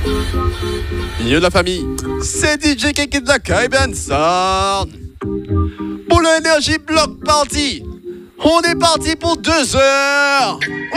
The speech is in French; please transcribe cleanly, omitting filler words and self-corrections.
Milieu de la famille, c'est DJ Keke de la Caribbean Sound. Pour l'Energy Block Party, on est parti pour 2 heures.